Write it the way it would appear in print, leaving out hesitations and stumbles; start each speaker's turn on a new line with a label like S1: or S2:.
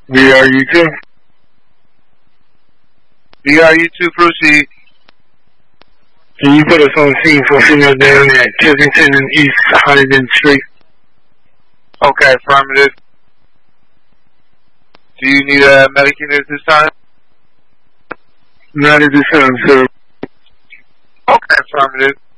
S1: VRU2.
S2: VRU2, proceed.
S1: Can you put us on scene for female down at Kensington and East Huntington Street?
S2: Okay, affirmative. Do you need a medic unit at this time?
S1: Not at this time, sir.
S2: Okay, affirmative.